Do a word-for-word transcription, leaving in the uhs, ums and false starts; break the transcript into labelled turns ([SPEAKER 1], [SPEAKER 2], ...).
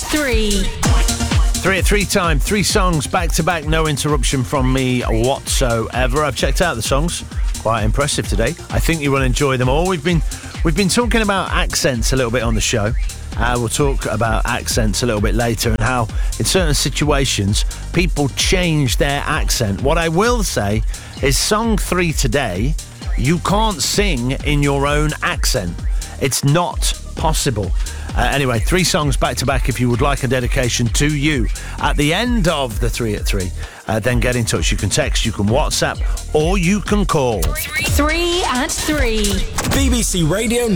[SPEAKER 1] three.
[SPEAKER 2] Three at three time, three songs back to back, no interruption from me whatsoever. I've checked out the songs, quite impressive today. I think you will enjoy them all. We've been we've been talking about accents a little bit on the show. Uh, we'll talk about accents a little bit later and how in certain situations people change their accent. What I will say is song three today, you can't sing in your own accent. It's not possible. Uh, anyway, three songs back to back if you would like a dedication to you. At the end of the three at three, uh, then get in touch. You can text, you can WhatsApp, or you can call.
[SPEAKER 1] Three at three.
[SPEAKER 3] B B C Radio